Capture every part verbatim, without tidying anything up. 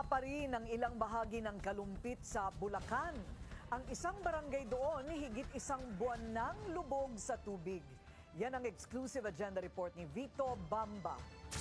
Baha pa rin ang ilang bahagi ng Kalumpit sa Bulacan. Ang isang barangay doon, higit isang buwan nang lubog sa tubig. Yan ang exclusive agenda report ni Vito Bamba.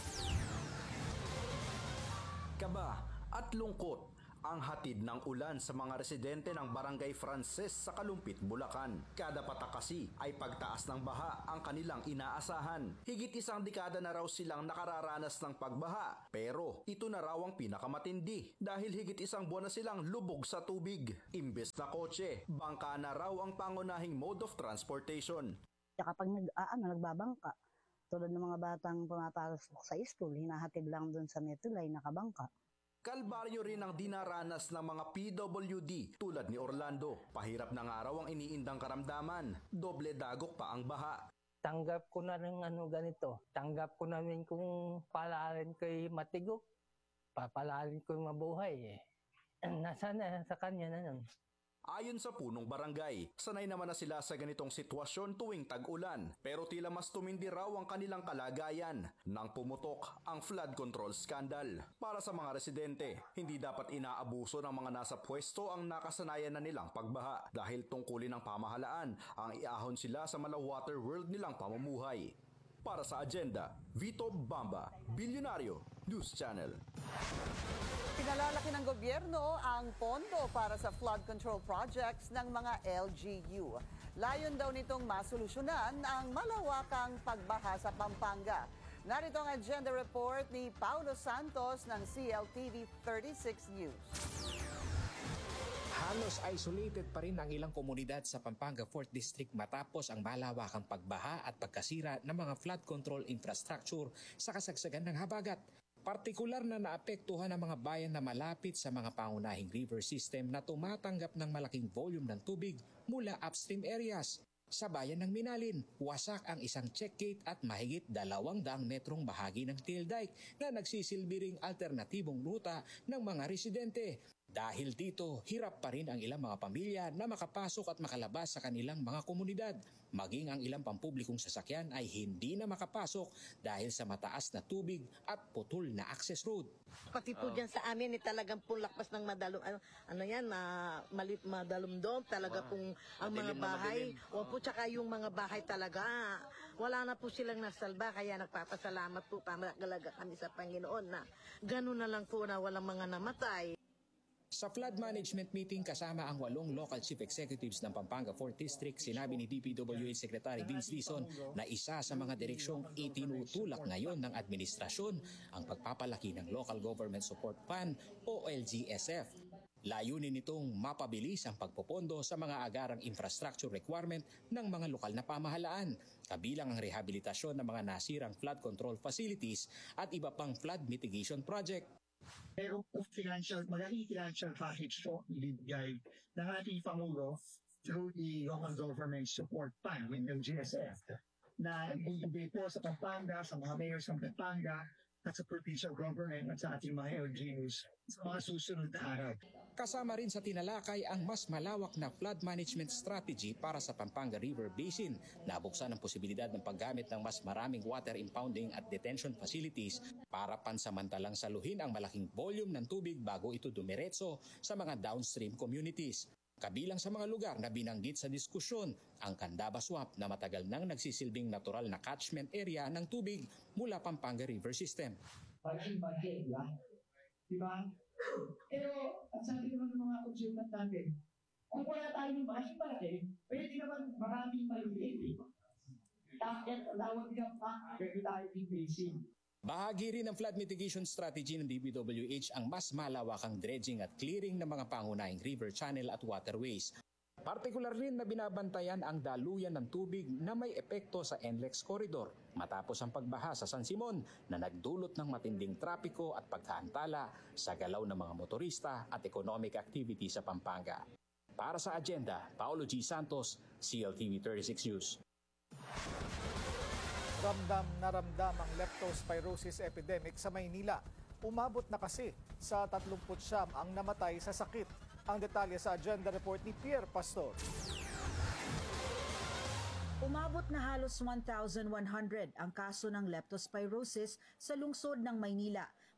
Kaba at lungkot ang hatid ng ulan sa mga residente ng Barangay Frances sa Kalumpit, Bulacan. Kada patak kasi ay pagtaas ng baha ang kanilang inaasahan. Higit isang dekada na raw silang nakararanas ng pagbaha. Pero ito na raw ang pinakamatindi dahil higit isang buwan na silang lubog sa tubig. Imbes na kotse, bangka na raw ang pangunahing mode of transportation. Kapag nag, ah, ano, nagbabangka, tulad ng mga batang pumapasok sa school, hinahatid lang doon sa Metulay nakabangka. Kalbaryo rin ang dinaranas ng mga P W D tulad ni Orlando. Pahirap ng araw ang iniindang karamdaman. Doble dagok pa ang baha. Tanggap ko na ng ano ganito. Tanggap ko namin kung palalin ko'y matigok. Papalalin ko'y mabuhay eh. Nasa na sa kanya na nun. Ayon sa punong barangay, sanay naman na sila sa ganitong sitwasyon tuwing tag-ulan. Pero tila mas tumindi raw ang kanilang kalagayan nang pumutok ang flood control scandal. Para sa mga residente, hindi dapat inaabuso ng mga nasa pwesto ang nakasanayan na nilang pagbaha dahil tungkulin ng pamahalaan ang iahon sila sa malawater world nilang pamumuhay. Para sa agenda, Vito Bamba, Bilyonaryo News Channel. Pinalalaki ng gobyerno ang pondo para sa flood control projects ng mga L G U. Layon daw nitong masolusyonan ang malawakang pagbaha sa Pampanga. Narito ang agenda report ni Paulo Santos ng C L T V thirty-six News. Halos isolated pa rin ang ilang komunidad sa Pampanga fourth District matapos ang malawakang pagbaha at pagkasira ng mga flood control infrastructure sa kasagsagan ng habagat. Partikular na naapektuhan ang mga bayan na malapit sa mga pangunahing river system na tumatanggap ng malaking volume ng tubig mula upstream areas. Sa bayan ng Minalin, wasak ang isang check gate at mahigit dalawang daang metrong bahagi ng Till Dike na nagsisilbi ring alternatibong ruta ng mga residente. Dahil dito, hirap pa rin ang ilang mga pamilya na makapasok at makalabas sa kanilang mga komunidad. Maging ang ilang pampublikong sasakyan ay hindi na makapasok dahil sa mataas na tubig at putol na access road. Pati po dyan sa amin, eh, talagang pulakpas ng madalom, ano, ano yan, ma, malit, madalumdom, talaga wow. Kung ang mga bahay, o po tsaka yung mga bahay talaga, wala na po silang nasalba, kaya nagpapasalamat po, pamagalaga kami sa Panginoon na gano'n na lang po na walang mga namatay. Sa flood management meeting kasama ang walong local chief executives ng Pampanga fourth District, sinabi ni D P W H Secretary Vince Dizon na isa sa mga direksyong itinutulak ngayon ng administrasyon ang pagpapalaki ng Local Government Support Fund o L G S F. Layunin nitong mapabilis ang pagpopondo sa mga agarang infrastructure requirement ng mga lokal na pamahalaan, kabilang ang rehabilitasyon ng mga nasirang flood control facilities at iba pang flood mitigation project. Pero po financial, malaking financial package po ibibigay ng ating Pangulo through the Local Government Support Fund in L G S F na ibibigay po sa Pampanga, sa mga mayors ng Pampanga at sa provincial government at sa ating mga L G Us sa mga susunod na araw. Kasama rin sa tinalakay ang mas malawak na flood management strategy para sa Pampanga River Basin. Nabuksan ang posibilidad ng paggamit ng mas maraming water impounding at detention facilities para pansamantalang saluhin ang malaking volume ng tubig bago ito dumiretso sa mga downstream communities. Kabilang sa mga lugar na binanggit sa diskusyon, ang Candaba Swamp na matagal nang nagsisilbing natural na catchment area ng tubig mula Pampanga River System. Parang budget lang, di ba? Pero ang sabi naman ng mga consultant natin, kung wala tayong budget malaki, pwede naman maraming maliliit. Tapos tawag niya pa, pwede tayo increasing. Bahagi rin ng flood mitigation strategy ng D P W H ang mas malawakang dredging at clearing ng mga pangunahing river channel at waterways. Partikular rin na binabantayan ang daluyan ng tubig na may epekto sa N L E X corridor matapos ang pagbaha sa San Simon na nagdulot ng matinding trapiko at pagkaantala sa galaw ng mga motorista at economic activity sa Pampanga. Para sa agenda, Paulo G. Santos, C L T V thirty-six News. Ramdam na ramdam ang leptospirosis epidemic sa Maynila. Umabot na kasi sa tatlumput siyam ang namatay sa sakit. Ang detalye sa agenda report ni Pierre Pastor. Umabot na halos one thousand one hundred ang kaso ng leptospirosis sa lungsod ng Maynila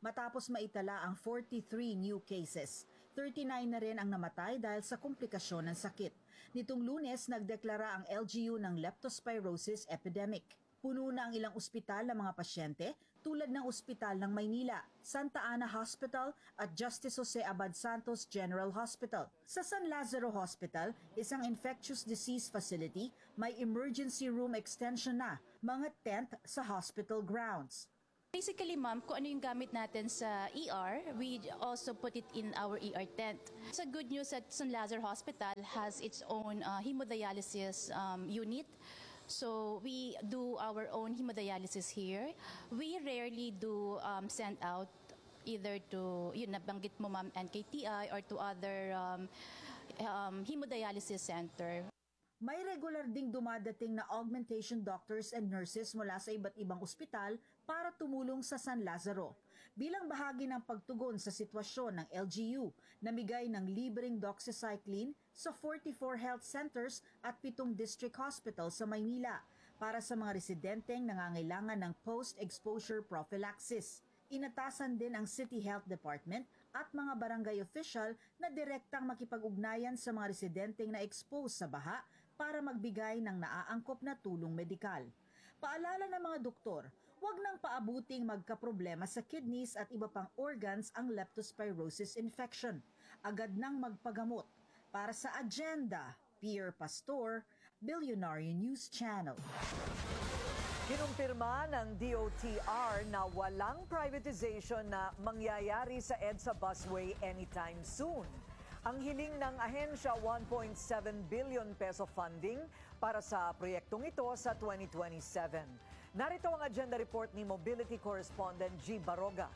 matapos maitala ang forty-three new cases. thirty-nine na rin ang namatay dahil sa komplikasyon ng sakit. Nitong Lunes, nagdeklara ang L G U ng leptospirosis epidemic. Puno na ang ilang ospital ng mga pasyente tulad ng Ospital ng Maynila, Santa Ana Hospital at Justice Jose Abad Santos General Hospital. Sa San Lazaro Hospital, isang infectious disease facility, may emergency room extension na, mga tent sa hospital grounds. Basically, ma'am, kung ano yung gamit natin sa E R, we also put it in our E R tent. It's a good news that San Lazaro Hospital has its own uh, hemodialysis um, unit. So we do our own hemodialysis here. We rarely do um, send out either to, yun nabanggit mo ma'am, N K T I or to other um, um, hemodialysis center. May regular ding dumadating na augmentation doctors and nurses mula sa iba't ibang ospital para tumulong sa San Lazaro. Bilang bahagi ng pagtugon sa sitwasyon ng L G U, namigay ng libreng doxycycline sa forty-four health centers at pitong district hospital sa Maynila para sa mga residenteng nangangailangan ng post-exposure prophylaxis. Inatasan din ang City Health Department at mga barangay official na direktang makipag-ugnayan sa mga residenteng na-expose sa baha para magbigay ng naaangkop na tulong medikal. Paalala ng mga doktor, huwag nang paabuting magkaproblema sa kidneys at iba pang organs ang leptospirosis infection. Agad nang magpagamot. Para sa Agenda, Pierre Pastor, Billionaire News Channel. Kinumpirma ng D O T R na walang privatization na mangyayari sa EDSA busway anytime soon. Ang hiling ng ahensya one point seven billion peso funding para sa proyektong ito sa twenty twenty-seven. Narito ang agenda report ni Mobility Correspondent G. Baroga.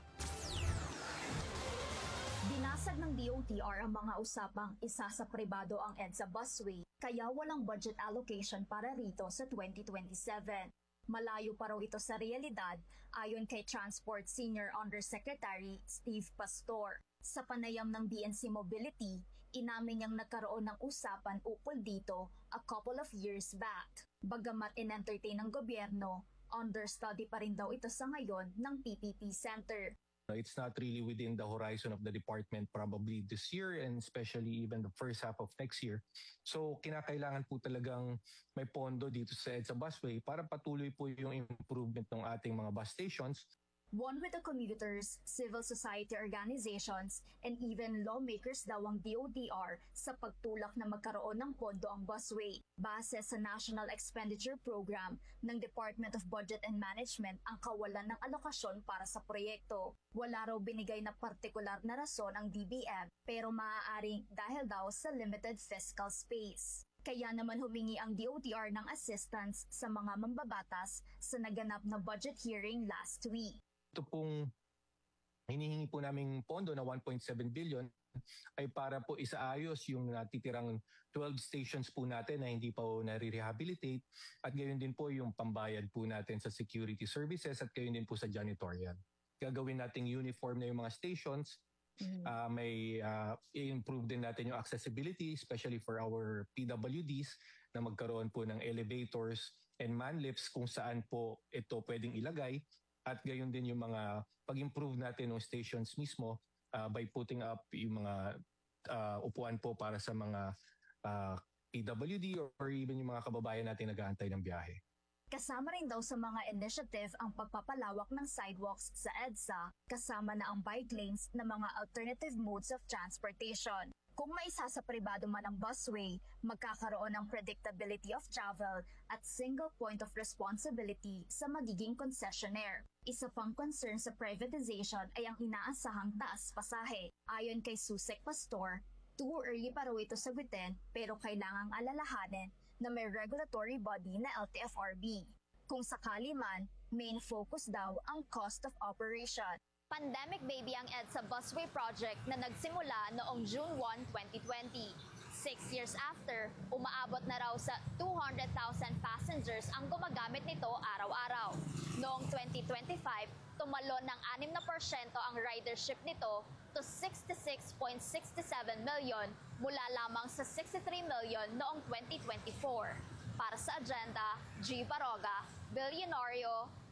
Binasag ng D O T R ang mga usapang isa sa pribado ang EDSA busway, kaya walang budget allocation para rito sa twenty twenty-seven. Malayo pa raw ito sa realidad ayon kay Transport Senior Undersecretary Steve Pastor. Sa panayam ng D N C Mobility, inamin niyang nagkaroon ng usapan ukol dito a couple of years back. Bagamat in-entertain ng gobyerno, understudy pa rin daw ito sa ngayon ng P P P Center. It's not really within the horizon of the department probably this year and especially even the first half of next year. So kinakailangan po talagang may pondo dito sa EDSA busway para patuloy po yung improvement ng ating mga bus stations. One with the commuters, civil society organizations, and even lawmakers daw ang D O T R sa pagtulak na magkaroon ng pondo ang busway. Base sa National Expenditure Program ng Department of Budget and Management ang kawalan ng alokasyon para sa proyekto. Wala raw binigay na partikular na rason ang D B M pero maaaring dahil daw sa limited fiscal space. Kaya naman humingi ang D O T R ng assistance sa mga mambabatas sa naganap na budget hearing last week. Ito pong hinihingi po naming pondo na one point seven billion ay para po isaayos yung natitirang twelve stations po natin na hindi pa po nare-rehabilitate at gayon din po yung pambayad po natin sa security services at gayon din po sa janitorial. Gagawin nating uniform na yung mga stations, mm-hmm. uh, may uh, i-improve din natin yung accessibility especially for our P W Ds na magkaroon po ng elevators and man lifts kung saan po ito pwedeng ilagay. At gayon din yung mga pag-improve natin ng stations mismo uh, by putting up yung mga uh, upuan po para sa mga uh, P W D or, or even yung mga kababayan natin nag-aantay ng biyahe. Kasama rin daw sa mga initiative ang pagpapalawak ng sidewalks sa EDSA, kasama na ang bike lanes na mga alternative modes of transportation. Kung maisa sa pribado man ang busway, magkakaroon ng predictability of travel at single point of responsibility sa magiging concessionaire. Isa pang concern sa privatization ay ang inaasahang taas pasahe. Ayon kay Susek Pastor, too early pa raw ito sagutin pero kailangang alalahanin na may regulatory body na L T F R B. Kung sakali man, main focus daw ang cost of operation. Pandemic baby ang EDSA busway project na nagsimula noong June first, twenty twenty. Six years after, umaabot na raw sa two hundred thousand passengers ang gumagamit nito araw-araw. Noong twenty twenty-five, tumalon ng six na porsyento ang ridership nito to sixty-six point six seven million mula lamang sa sixty-three million noong twenty twenty-four. Para sa Agenda, G. Baroga, Billionaire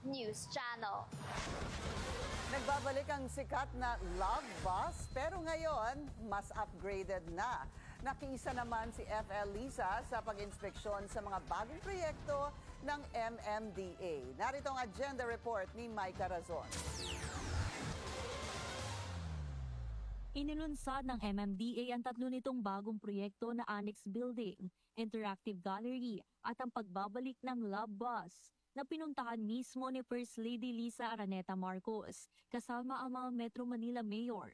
News Channel. Nagbabalik ang sikat na Love Bus pero ngayon mas upgraded na. Nakiisa naman si F L Lisa sa pag-inspeksyon sa mga bagong proyekto ng M M D A. Narito ang agenda report ni Micah Razon. Inilunsad ng M M D A ang tatlo nitong bagong proyekto na Annex Building, Interactive Gallery at ang pagbabalik ng Love Bus na pinuntahan mismo ni First Lady Lisa Araneta Marcos kasama ang mga Metro Manila Mayor.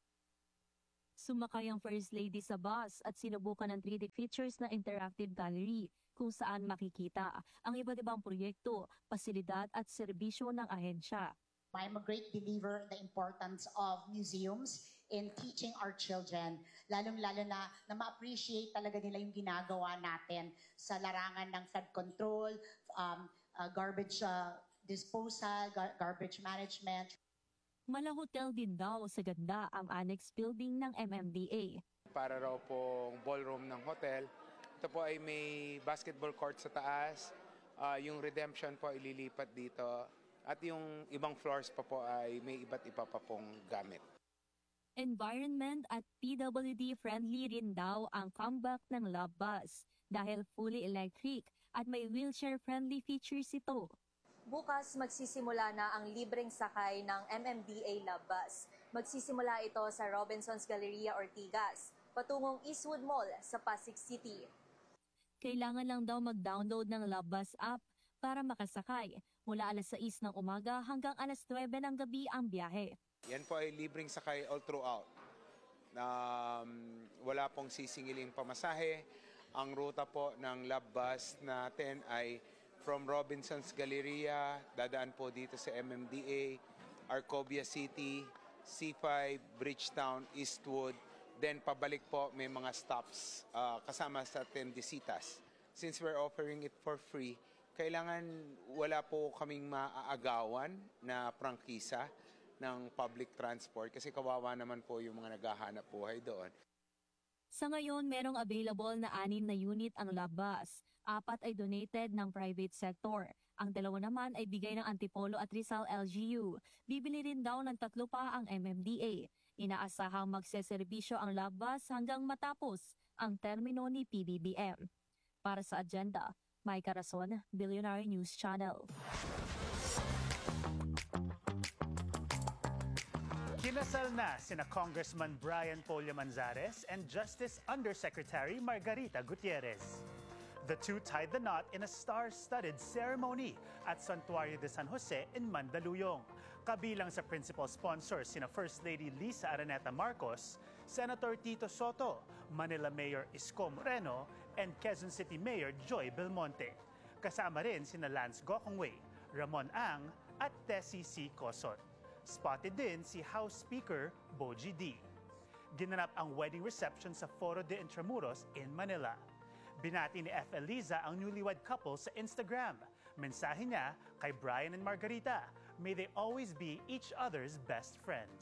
Sumakay ang First Lady sa bus at sinubukan ng three D features na Interactive Gallery kung saan makikita ang iba't ibang proyekto, pasilidad at serbisyo ng ahensya. I'm a great believer in the importance of museums in teaching our children, lalong-lalo na na ma-appreciate talaga nila yung ginagawa natin sa larangan ng flood control, um, uh, garbage uh, disposal, gar- garbage management. Mala hotel din daw sa ganda ang annex building ng M M D A. Para raw pong ballroom ng hotel, ito po ay may basketball court sa taas, uh, yung redemption po ililipat dito, at yung ibang floors pa po ay may iba't iba pa pong gamit. Environment at P W D friendly rin daw ang comeback ng Love Bus dahil fully electric at may wheelchair friendly features ito. Bukas magsisimula na ang libreng sakay ng M M D A Love Bus. Magsisimula ito sa Robinsons Galleria Ortigas, patungong Eastwood Mall sa Pasig City. Kailangan lang daw mag-download ng Love Bus app para makasakay. Mula alas sais ng umaga hanggang alas nuwebe ng gabi ang biyahe. Yan po ay libreng sakay all throughout. Um, wala pong sisingiling pamasahe. Ang ruta po ng Love Bus natin ay from Robinsons Galleria, dadaan po dito sa M M D A, Arcobia City, C five, Bridgetown, Eastwood, then pabalik po may mga stops uh, kasama sa Tendesitas. Since we're offering it for free, kailangan wala po kaming maaagawan na prangkisa ng public transport kasi kawawa naman po yung mga naghahanap buhay doon. Sa ngayon, merong available na anim na unit ang Love Bus. Apat ay donated ng private sector. Ang dalawa naman ay bigay ng Antipolo at Rizal L G U. Bibili rin daw ng tatlo pa ang M M D A. Inaasahang magseserbisyo ang Love Bus hanggang matapos ang termino ni P B B M. Para sa agenda, Micah Razon, Billionaire News Channel. Kinasal na sina Congressman Brian Pollo Manzares and Justice Undersecretary Margarita Gutierrez. The two tied the knot in a star-studded ceremony at Santuario de San Jose in Mandaluyong. Kabilang sa principal sponsors sina First Lady Lisa Araneta Marcos, Senator Tito Soto, Manila Mayor Isko Moreno, and Quezon City Mayor Joy Belmonte. Kasama rin sina Lance Gokongwei, Ramon Ang at Tessie C. Cosot. Spotted din si House Speaker Boji D. Ginanap ang wedding reception sa Foro de Intramuros in Manila. Binati ni F L Liza ang newlywed couple sa Instagram. Mensahe niya kay Brian and Margarita, may they always be each other's best friend.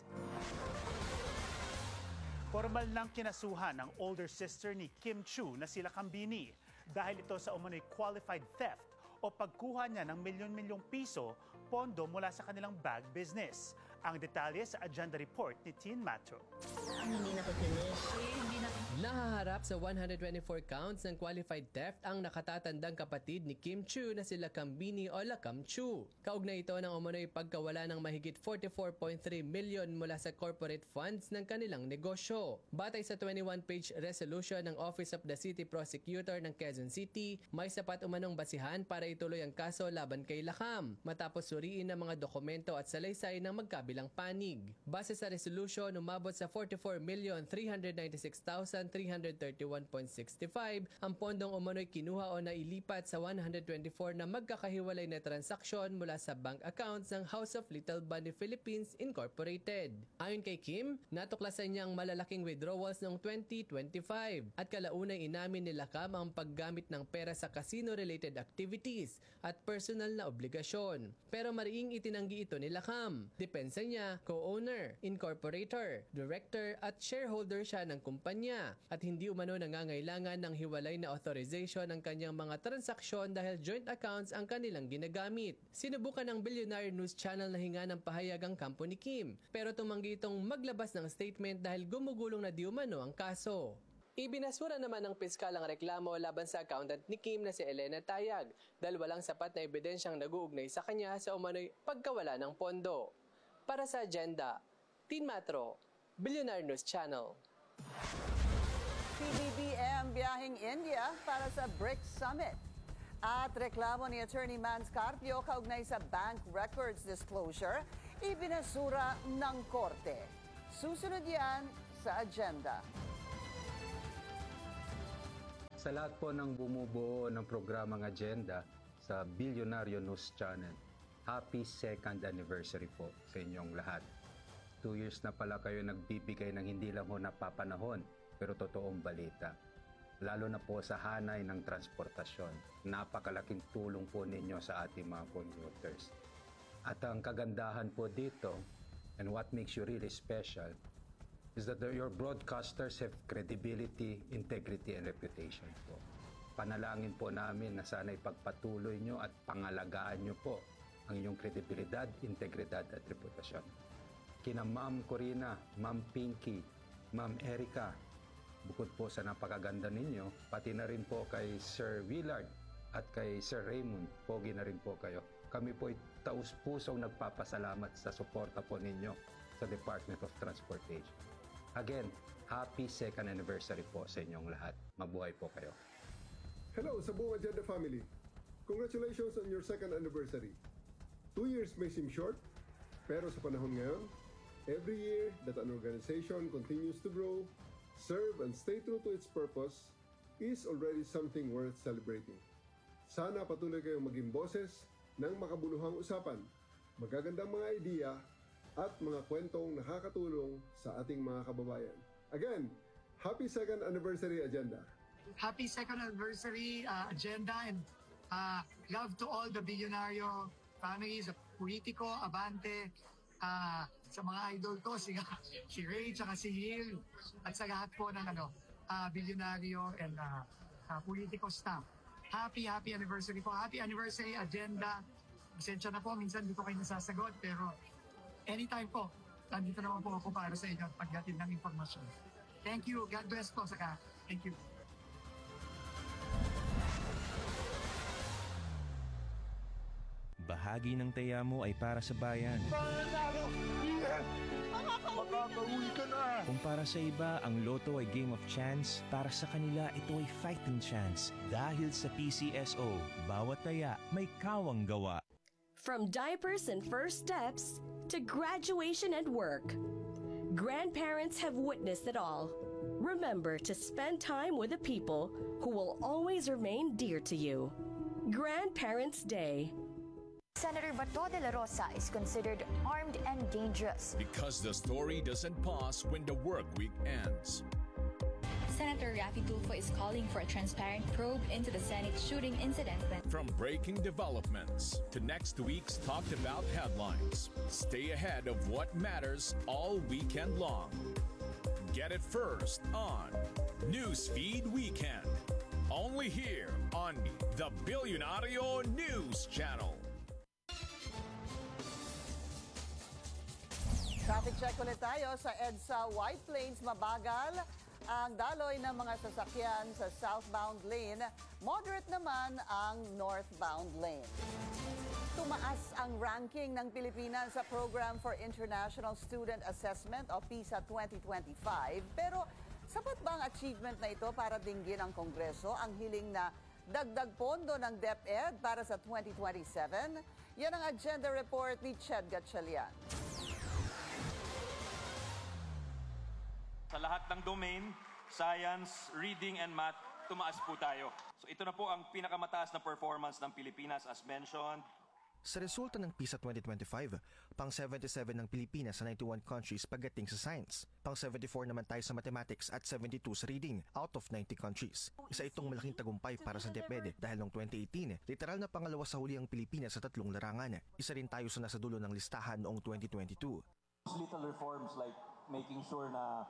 Formal nang kinasuhan ang older sister ni Kim Chiu na sila Kambini dahil ito sa umano'y qualified theft o pagkuha niya ng milyon-milyong piso pondo mula sa kanilang bag business. Ang detalye sa agenda report ni Teen Matro. Hindi na kinis. Nahaharap sa one hundred twenty-four counts ng qualified theft ang nakatatandang kapatid ni Kim Chiu na sila Kambini o Lakam Chiu. Kaugnay ito ng umano'y pagkawala ng mahigit forty-four point three million mula sa corporate funds ng kanilang negosyo. Batay sa twenty-one page resolution ng Office of the City Prosecutor ng Quezon City, may sapat umanong basihan para ituloy ang kaso laban kay Lakam matapos suriin ang mga dokumento at salaysay ng magkabilang panig. Base sa resolution, umabot sa forty-four million three hundred ninety-six thousand three hundred thirty-one point six five ang pondong umano'y kinuha o nailipat sa one hundred twenty-four na magkakahiwalay na transaksyon mula sa bank accounts ng House of Little Bunny Philippines Incorporated. Ayon kay Kim, natuklasan niya ang malalaking withdrawals noong twenty twenty-five at kalaunay inamin ni Lakam ang paggamit ng pera sa casino-related activities at personal na obligasyon. Pero mariing itinanggi ito ni Lakam. Depensa Kadalasan niya, co-owner, incorporator, director at shareholder siya ng kumpanya at hindi umano nangangailangan ng hiwalay na authorization ng kanyang mga transaksyon dahil joint accounts ang kanilang ginagamit. Sinubukan ng Billionaire News Channel na hinga ng pahayag ang kampo ni Kim, pero tumanggi itong maglabas ng statement dahil gumugulong na di umano ang kaso. Ibinasura naman ng piskal ang reklamo laban sa accountant ni Kim na si Elena Tayag dahil walang sapat na ebidensyang nag-uugnay sa kanya sa umano'y pagkawala ng pondo. Para sa Agenda, Teen Matro, Billionaire News Channel. P B B M biyaheng India para sa BRICS Summit. At reklamo ni Attorney Mans Carpio kaugnay sa bank records disclosure, ibinasura ng korte. Susunod yan sa Agenda. Sa lahat po ng bumubuo ng programang Agenda sa Billionaire News Channel, happy second anniversary po sa inyong lahat. Two years na pala kayo nagbibigay ng hindi lang ho napapanahon, pero totoong balita. Lalo na po sa hanay ng transportasyon. Napakalaking tulong po ninyo sa ating mga commuters. At ang kagandahan po dito, and what makes you really special, is that the, your broadcasters have credibility, integrity, and reputation po. Panalangin po namin na sana ipagpatuloy nyo at pangalagaan nyo po ang inyong kredibilidad, integridad, at reputasyon. Kina Ma'am Corina, Ma'am Pinky, Ma'am Erica, bukod po sa napakaganda ninyo, pati na rin po kay Sir Willard at kay Sir Raymond, pogi na rin po kayo. Kami po ay taus-pusong nagpapasalamat sa suporta po ninyo sa Department of Transportation. Again, happy second anniversary po sa inyong lahat. Mabuhay po kayo. Hello sa buong Agenda family. Congratulations on your second anniversary. Two years may seem short, pero sa panahon ngayon, every year that an organization continues to grow, serve and stay true to its purpose is already something worth celebrating. Sana patuloy kayong maging boses ng makabuluhang usapan, magagandang mga idea, at mga kwentong nakakatulong sa ating mga kababayan. Again, happy second anniversary Agenda. Happy second anniversary uh, Agenda and uh, love to all the Billionario families, Politico, Abante, uh, sa mga idol ko, si, si Ray, tsaka si Hill, at sa lahat po ng ano, uh, Billionario and uh, uh, Politico staff. Happy, happy anniversary po. Happy anniversary Agenda. Pasensya na po, minsan dito kayo nasasagot, pero anytime po, nandito naman po ako para sa inyo at pagdating ng impormasyon. Thank you. God bless po. Saka, thank you. Bahagi ng taya mo ay para sa bayan. Makakauwi ka na! Kung para sa iba, ang loto ay game of chance, para sa kanila ito ay fighting chance. Dahil sa P C S O, bawat taya may kawang gawa. From diapers and first steps to graduation and work, grandparents have witnessed it all. Remember to spend time with the people who will always remain dear to you. Grandparents' Day. Senator Bato de la Rosa is considered armed and dangerous. Because the story doesn't pause when the work week ends. Senator Raffy Tulfo is calling for a transparent probe into the Senate shooting incident. From breaking developments to next week's talked about headlines, stay ahead of what matters all weekend long. Get it first on Newsfeed Weekend. Only here on the Billionario News Channel. Traffic check ulit tayo sa EDSA White Plains. Mabagal ang daloy ng mga sasakyan sa southbound lane. Moderate naman ang northbound lane. Tumaas ang ranking ng Pilipinas sa Program for International Student Assessment o PISA twenty twenty-five. Pero sapat ba ang achievement na ito para dinggin ang Kongreso ang hiling na dagdag pondo ng DepEd para sa twenty twenty-seven? Yan ang agenda report ni Ched Gatchalian. Sa lahat ng domain, science, reading, and math, tumaas po tayo. So ito na po ang pinakamataas na performance ng Pilipinas as mentioned. Sa resulta ng PISA twenty twenty-five, pang seventy-seven ng Pilipinas sa ninety-one countries pagdating sa science. Pang seventy-four naman tayo sa mathematics at seventy-two sa reading out of ninety countries. Isa itong malaking tagumpay para sa DepEd dahil noong twenty eighteen, literal na pangalawa sa huli ang Pilipinas sa tatlong larangan. Isa rin tayo sa nasa dulo ng listahan noong twenty twenty-two. Little reforms like making sure na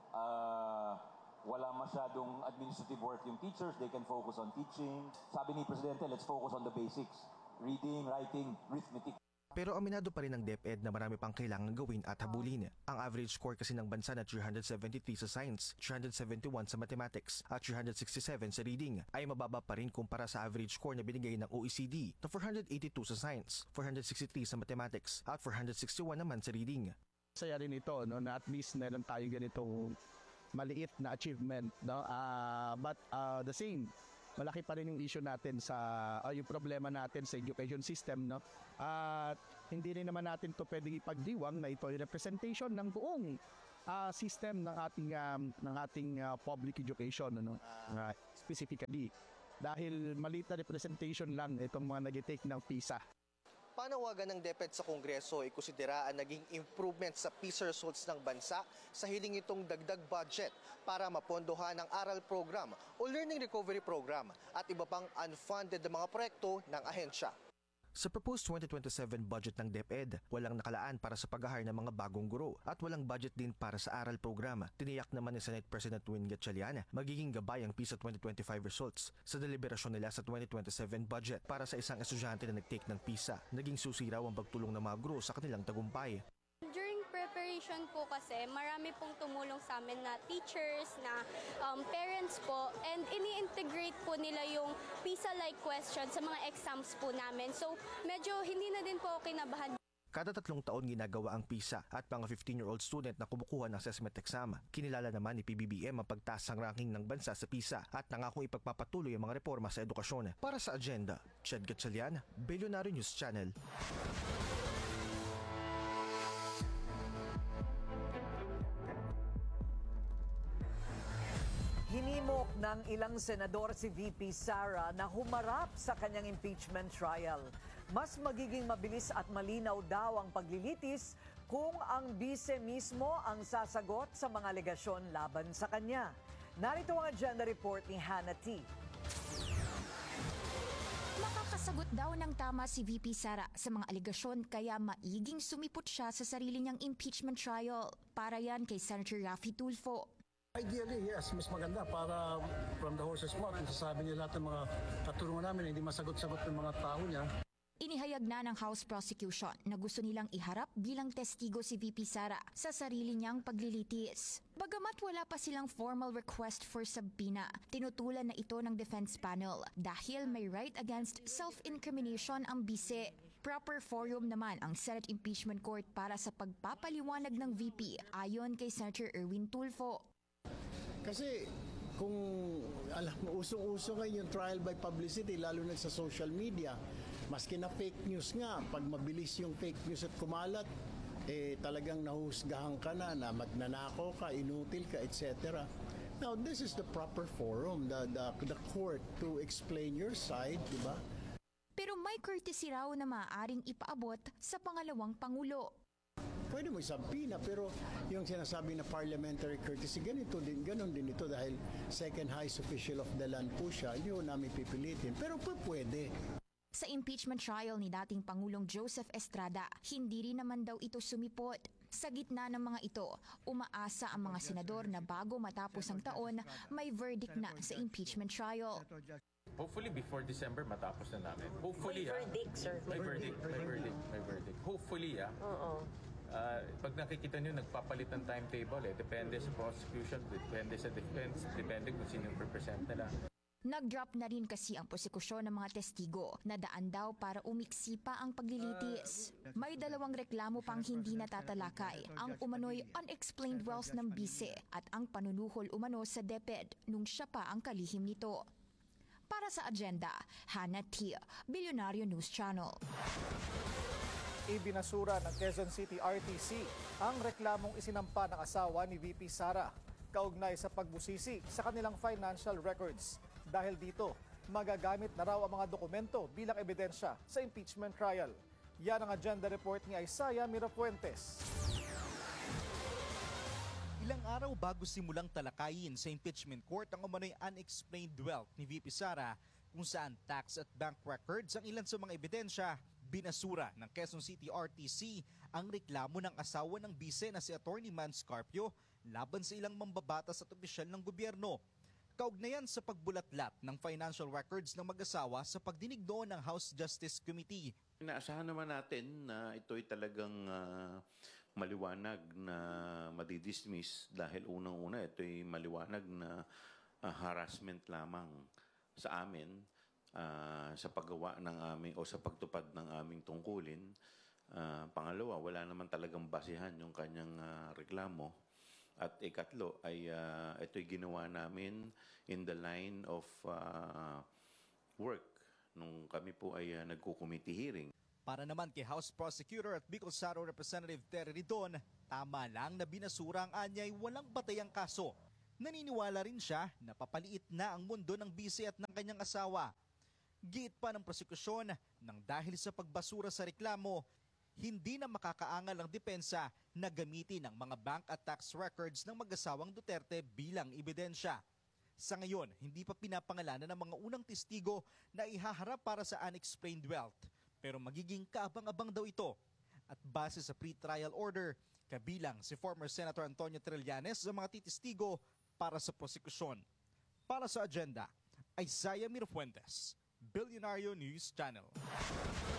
uh, wala masyadong administrative work yung teachers, they can focus on teaching. Sabi ni Presidente, let's focus on the basics. Reading, writing, arithmetic. Pero aminado pa rin ng DepEd na marami pang kailangan gawin at habulin. Ang average score kasi ng bansa na three hundred seventy-three sa science, three hundred seventy-one sa mathematics at three hundred sixty-seven sa reading ay mababa pa rin kumpara sa average score na binigay ng O E C D na four hundred eighty-two sa science, four hundred sixty-three sa mathematics at four hundred sixty-one naman sa reading. Saya rin ito, no, na at least meron tayong ganitong maliit na achievement, no? Uh, but uh, the same, malaki pa rin yung issue natin sa uh, yung problema natin sa education system, no? At uh, hindi rin naman natin to pwedeng ipagdiwang na ito yung representation ng buong uh, system ng ating um, ng ating uh, public education, ano? Uh, specifically dahil maliit na representation lang itong mga nag-take ng PISA. Panawagan ng DepEd sa Kongreso ay konsidera ang naging improvement sa PISA results ng bansa sa hiling itong dagdag budget para mapondohan ang aral program o learning recovery program at iba pang unfunded na mga proyekto ng ahensya. Sa proposed twenty twenty-seven budget ng DepEd, walang nakalaan para sa pag-hire ng mga bagong guro at walang budget din para sa aral programa. Tiniyak naman ni Senate President Win Gatchalian magiging gabay ang PISA twenty twenty-five results sa deliberasyon nila sa twenty twenty-seven budget para sa isang estudyante na nag-take ng PISA. Naging susi raw ang pagtulong ng mga guro sa kanilang tagumpay. During preparation po kasi, marami pong tumulong sa amin na teachers, na um, parents po, and ini-integrate po nila yung PISA-like questions sa mga exams po namin. So, medyo hindi na din po kinabahan. Kada tatlong taon ginagawa ang PISA at mga fifteen-year-old student na kumukuha ng assessment exam. Kinilala naman ni P B B M ang pagtaas ng ranking ng bansa sa PISA at nangakong ipagpapatuloy ang mga reforma sa edukasyon. Para sa Agenda, Ched Gatchalian, Billionaire News Channel. Hinimok ng ilang senador si V P Sara na humarap sa kanyang impeachment trial. Mas magiging mabilis at malinaw daw ang paglilitis kung ang bise mismo ang sasagot sa mga alegasyon laban sa kanya. Narito ang agenda report ni Hannah T. Makakasagot daw ng tama si V P Sara sa mga alegasyon kaya maiging sumipot siya sa sarili niyang impeachment trial. Para yan kay Senator Raffy Tulfo. Ideally, yes, mas maganda para from the horse's mouth, kung sasabi niya lahat ng mga katulungan namin, hindi masagot-sagot ng mga tao niya. Inihayag na ng House Prosecution na gusto nilang iharap bilang testigo si V P Sara sa sarili niyang paglilitis. Bagamat wala pa silang formal request for subpoena, tinutulan na ito ng defense panel dahil may right against self-incrimination ang bise. Proper forum naman ang Senate Impeachment Court para sa pagpapaliwanag ng V P ayon kay Senator Erwin Tulfo. Kasi kung alam mo, usong-uso ngayon yung trial by publicity, lalo na sa social media, maski na fake news nga, pag mabilis yung fake news at kumalat, eh talagang nahusgahan ka na, na magnanakaw ka, inutil ka, et cetera. Now, this is the proper forum, the, the, the court to explain your side, di ba? Pero may courtesy raw na maaaring ipaabot sa pangalawang Pangulo. Pwede mo isabina, pero yung sinasabi na parliamentary courtesy, ganito din, ganon din ito dahil second highest official of the land po siya, hindi ko namin pipilitin, pero pwede. Sa impeachment trial ni dating Pangulong Joseph Estrada, hindi rin naman daw ito sumipot. Sa gitna ng mga ito, umaasa ang mga senador na bago matapos ang taon, may verdict na sa impeachment trial. Hopefully before December matapos na namin. Hopefully, may verdict, ah. sir. May verdict, may verdict, may verdict. Hopefully, ah. Oo. Uh, pag nakikita nyo, nagpapalit ng timetable eh. Depende sa prosecution, depende sa defense, depende kung sino yung represent nila. Nag-drop na rin kasi ang prosekusyon ng mga testigo na daan daw para umiksi pa ang paglilitis. May dalawang reklamo pang hindi natatalakay, ang umano'y unexplained wealth ng bise at ang panunuhol umano sa DepEd nung siya pa ang kalihim nito. Para sa Agenda, Hannah T, Billionaire News Channel. Ibinasura ng Quezon City R T C ang reklamong isinampa ng asawa ni V P Sara kaugnay sa pagbusisi sa kanilang financial records. Dahil dito, magagamit na raw ang mga dokumento bilang ebidensya sa impeachment trial. Yan ang agenda report ni Isaiah Mirafuentes. Ilang araw bago simulang talakayin sa impeachment court ang umano'y unexplained wealth ni V P Sara, kung saan tax at bank records ang ilan sa mga ebidensya, binasura ng Quezon City R T C ang reklamo ng asawa ng bise na si Attorney Man Scarpio laban sa ilang mambabatas at opisyal ng gobyerno. Kaugnayan sa pagbulatlat ng financial records ng mag-asawa sa pagdinig doon ng House Justice Committee. Inaasahan naman natin na ito'y talagang uh, maliwanag na madidismiss dahil unang-una ito'y maliwanag na uh, harassment lamang sa amin uh, sa paggawa ng aming o sa pagtupad ng aming tungkulin. Uh, pangalawa, wala naman talagang basihan yung kanyang uh, reklamo. At ikatlo ay uh, ito'y ginawa namin in the line of uh, work nung kami po ay uh, nagko-committee hearing. Para naman kay House Prosecutor at Bicol Saro Representative Terry Ridon, tama lang na binasura ang anyay walang batayang kaso. Naniniwala rin siya na papaliit na ang mundo ng bise at ng kanyang asawa. Giit pa ng prosekusyon nang dahil sa pagbasura sa reklamo, hindi na makakaangal ang depensa na gamitin ang mga bank at tax records ng mag-asawang Duterte bilang ebidensya. Sa ngayon, hindi pa pinapangalanan ng mga unang testigo na ihaharap para sa unexplained wealth. Pero magiging kaabang-abang daw ito. At base sa pre-trial order, kabilang si former Senator Antonio Trillanes sa mga titistigo para sa prosekusyon. Para sa agenda, Isaiah Mirafuentes, Billionario News Channel.